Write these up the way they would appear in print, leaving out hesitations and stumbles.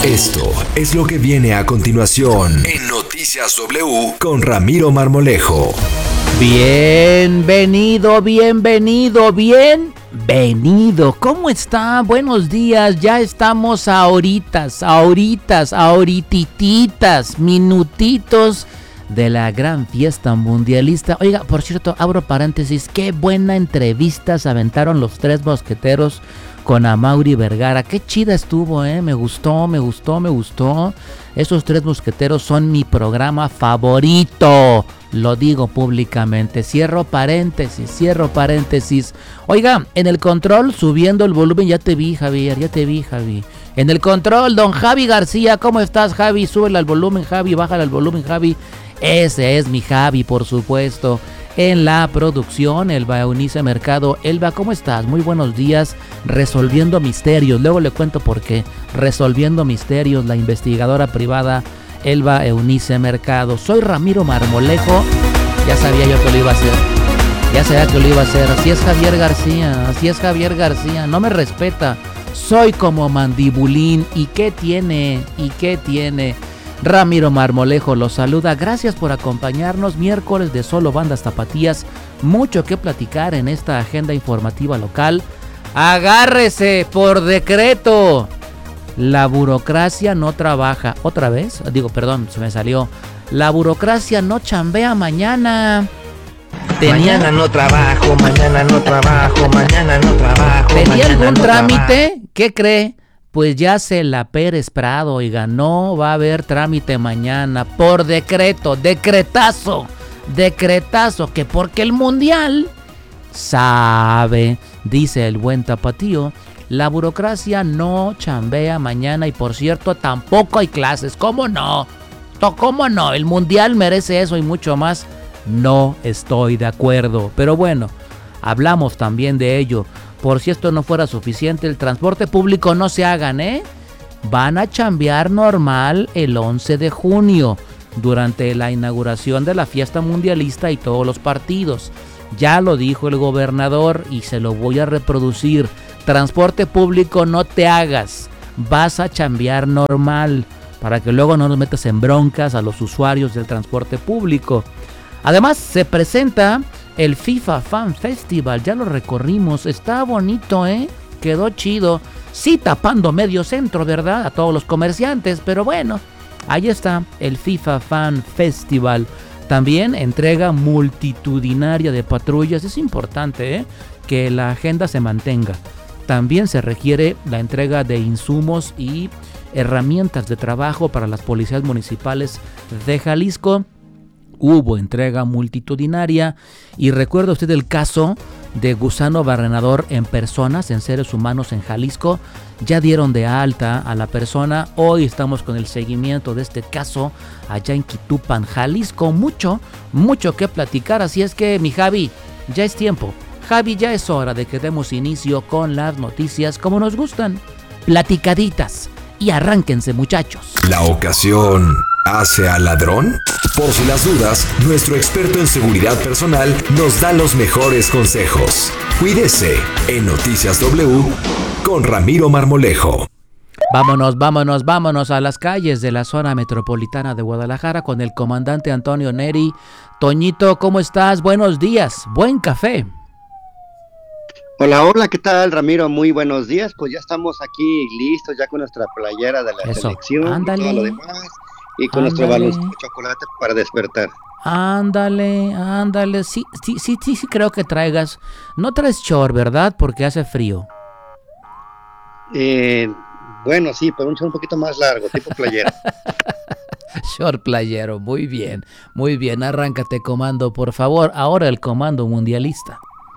Esto es lo que viene a continuación en Noticias W con Ramiro Marmolejo. Bienvenido. ¿Cómo está? Buenos días. Ya estamos ahorititas, minutitos de la gran fiesta mundialista. Oiga, por cierto, abro paréntesis, qué buena entrevista se aventaron los tres mosqueteros con Amaury Vergara. Qué chida estuvo, me gustó. Esos tres mosqueteros son mi programa favorito. Lo digo públicamente. Cierro paréntesis. Oiga, en el control, subiendo el volumen, ya te vi, Javier. En el control, don Javi García. ¿Cómo estás, Javi? Súbele al volumen, Javi. Bájale al volumen, Javi. Ese es mi Javi, por supuesto. En la producción, Elba Eunice Mercado. Elba, ¿cómo estás? Muy buenos días. Resolviendo misterios. Luego le cuento por qué. Resolviendo misterios, la investigadora privada Elba Eunice Mercado. Soy Ramiro Marmolejo. Ya sabía yo que lo iba a hacer. Así es Javier García. No me respeta. Soy como Mandibulín. ¿Y qué tiene? Ramiro Marmolejo los saluda. Gracias por acompañarnos. Miércoles de Solo Bandas Tapatías. Mucho que platicar en esta agenda informativa local. Agárrese por decreto. La burocracia no trabaja. ¿Otra vez? Se me salió. La burocracia no chambea mañana. Mañana no trabajo. ¿Tenía algún trámite? ¿Qué cree? Pues ya se la Pérez Prado, oiga, no va a haber trámite mañana por decretazo, que porque el mundial sabe, dice el buen tapatío, la burocracia no chambea mañana y por cierto tampoco hay clases, ¿cómo no? El mundial merece eso y mucho más, no estoy de acuerdo, pero bueno, hablamos también de ello. Por si esto no fuera suficiente, el transporte público no se hagan, van a chambear normal el 11 de junio, durante la inauguración de la fiesta mundialista y todos los partidos. Ya lo dijo el gobernador y se lo voy a reproducir. Transporte público no te hagas, vas a chambear normal, para que luego no nos metas en broncas a los usuarios del transporte público. Además, se presenta el FIFA Fan Festival, ya lo recorrimos, está bonito, quedó chido, sí tapando medio centro, ¿verdad? A todos los comerciantes, pero bueno, ahí está el FIFA Fan Festival. También entrega multitudinaria de patrullas, es importante, que la agenda se mantenga. También se requiere la entrega de insumos y herramientas de trabajo para las policías municipales de Jalisco. Hubo entrega multitudinaria y recuerda usted el caso de gusano barrenador en personas, en seres humanos en Jalisco. Ya dieron de alta a la persona. Hoy estamos con el seguimiento de este caso allá en Quitupan, Jalisco. Mucho que platicar, así es que mi Javi, ya es tiempo. Javi, ya es hora de que demos inicio con las noticias como nos gustan, platicaditas. Y arránquense, muchachos. ¿La ocasión hace al ladrón? Por si las dudas, nuestro experto en seguridad personal nos da los mejores consejos. Cuídese en Noticias W con Ramiro Marmolejo. Vámonos a las calles de la zona metropolitana de Guadalajara con el comandante Antonio Neri. Toñito, ¿cómo estás? Buenos días, buen café. Hola, ¿qué tal, Ramiro? Muy buenos días. Pues ya estamos aquí listos, ya con nuestra playera de la selección ándale, y todo lo demás, y con nuestro baloncito de chocolate para despertar. Ándale, sí, creo que traigas. No traes short, ¿verdad? Porque hace frío. Bueno, sí, pero un short un poquito más largo, tipo playera. Short playero, muy bien, arráncate, comando, por favor. Ahora el comando mundialista.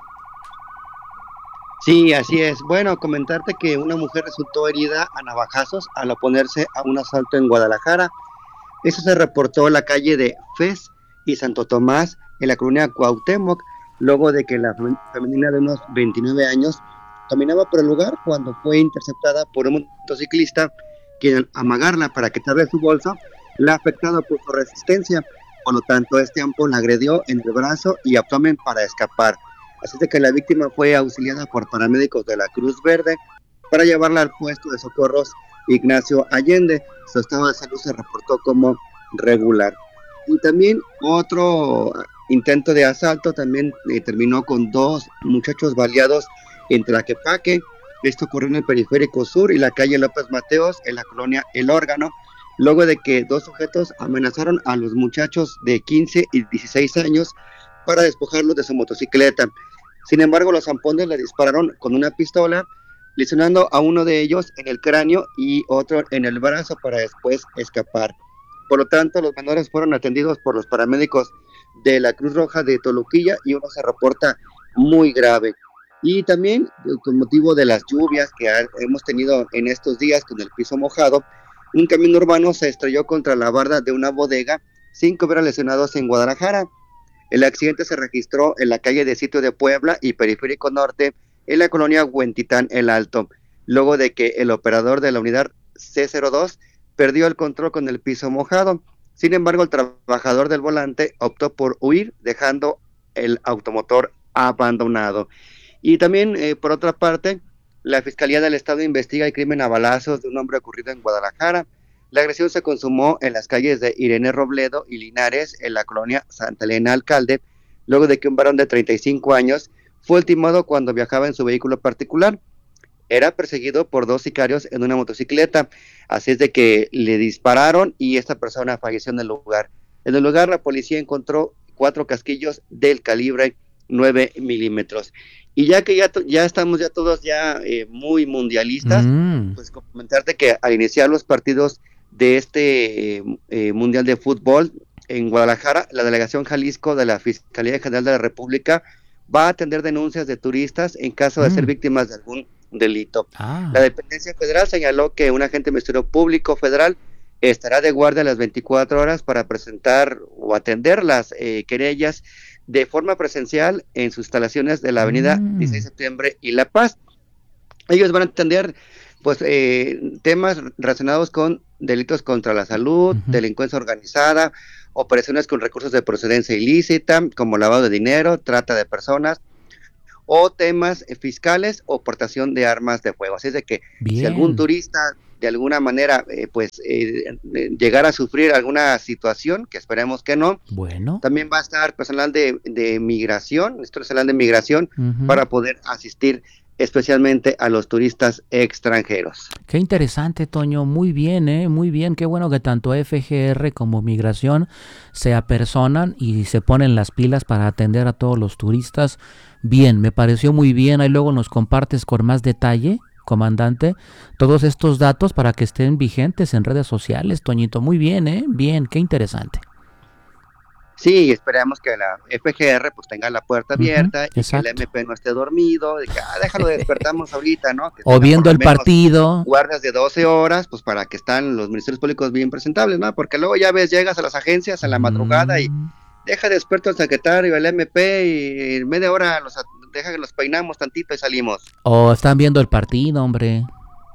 Sí, así es. Bueno, comentarte que una mujer resultó herida a navajazos al oponerse a un asalto en Guadalajara. Eso se reportó en la calle de Fez y Santo Tomás, en la colonia Cuauhtémoc, luego de que la femenina de unos 29 años caminaba por el lugar cuando fue interceptada por un motociclista, quien al amagarla para quitarle su bolsa, la ha afectado por su resistencia. Por lo tanto, este ampo la agredió en el brazo y abdomen para escapar. Así de que la víctima fue auxiliada por paramédicos de la Cruz Verde para llevarla al puesto de socorros Ignacio Allende. Su estado de salud se reportó como regular. Y también otro intento de asalto también terminó con 2 muchachos baleados en Tlaquepaque. Esto ocurrió en el Periférico Sur y la calle López Mateos, en la colonia El Órgano, luego de que 2 sujetos amenazaron a los muchachos de 15 y 16 años para despojarlos de su motocicleta. Sin embargo, los zampones le dispararon con una pistola, lesionando a uno de ellos en el cráneo y otro en el brazo para después escapar. Por lo tanto, los menores fueron atendidos por los paramédicos de la Cruz Roja de Toluquilla y uno se reporta muy grave. Y también, con motivo de las lluvias que hemos tenido en estos días con el piso mojado, un camión urbano se estrelló contra la barda de una bodega, 5 fueron lesionados en Guadalajara. El accidente se registró en la calle de Sitio de Puebla y Periférico Norte, en la colonia Huentitán El Alto, luego de que el operador de la unidad C02 perdió el control con el piso mojado. Sin embargo, el trabajador del volante optó por huir, dejando el automotor abandonado. Y también, por otra parte, la Fiscalía del Estado investiga el crimen a balazos de un hombre ocurrido en Guadalajara. La agresión se consumó en las calles de Irene Robledo y Linares, en la colonia Santa Elena Alcalde, luego de que un varón de 35 años fue ultimado cuando viajaba en su vehículo particular. Era perseguido por 2 sicarios en una motocicleta, así es de que le dispararon y esta persona falleció en el lugar. En el lugar la policía encontró 4 casquillos del calibre 9 milímetros. Y ya que ya estamos todos muy mundialistas, pues comentarte que al iniciar los partidos de este Mundial de Fútbol en Guadalajara, la Delegación Jalisco de la Fiscalía General de la República va a atender denuncias de turistas en caso de ser víctimas de algún delito. La dependencia federal señaló que un agente del Ministerio Público Federal estará de guardia a las 24 horas para presentar o atender las querellas de forma presencial en sus instalaciones de la avenida 16 de septiembre y La Paz. Ellos van a atender pues temas relacionados con delitos contra la salud, delincuencia organizada, operaciones con recursos de procedencia ilícita, como lavado de dinero, trata de personas, o temas fiscales o portación de armas de fuego. Así es de que si algún turista de alguna manera llegara a sufrir alguna situación, que esperemos que no, también va a estar personal de migración, personal de migración, para poder asistir especialmente a los turistas extranjeros. Qué interesante, Toño, muy bien, muy bien, qué bueno que tanto FGR como Migración se apersonan y se ponen las pilas para atender a todos los turistas. Bien, me pareció muy bien, ahí luego nos compartes con más detalle, comandante, todos estos datos para que estén vigentes en redes sociales, Toñito, muy bien, bien, qué interesante. Sí, esperamos que la FGR pues tenga la puerta abierta y que el MP no esté dormido, de que déjalo despertamos ahorita, ¿no? Que o viendo el partido. Guardias de 12 horas, pues para que están los ministerios públicos bien presentables, ¿no? Porque luego ya ves, llegas a las agencias a la madrugada y deja despierto al secretario, el MP y en media hora deja que los peinamos tantito y salimos. O están viendo el partido, hombre.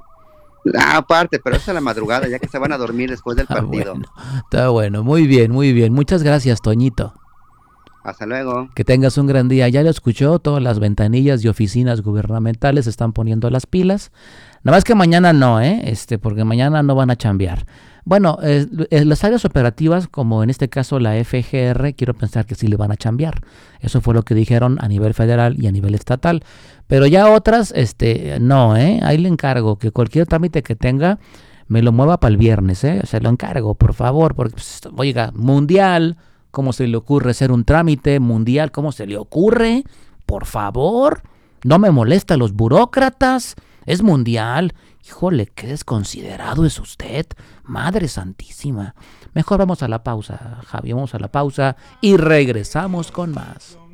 Aparte, pero eso es a la madrugada, ya que se van a dormir después del partido. Está bueno, muy bien, muchas gracias, Toñito. Hasta luego. Que tengas un gran día. Ya lo escuchó, todas las ventanillas y oficinas gubernamentales se están poniendo las pilas. Nada más que mañana no, porque mañana no van a chambear. Bueno, las áreas operativas, como en este caso la FGR, quiero pensar que sí le van a chambear. Eso fue lo que dijeron a nivel federal y a nivel estatal. Pero ya otras, no, ahí le encargo que cualquier trámite que tenga, me lo mueva para el viernes, se lo encargo, por favor, porque, oiga, mundial, ¿cómo se le ocurre hacer un trámite mundial? ¿Cómo se le ocurre? Por favor, no me molesta los burócratas, es mundial. Híjole, qué desconsiderado es usted, Madre Santísima. Mejor vamos a la pausa, Javi, vamos a la pausa y regresamos con más.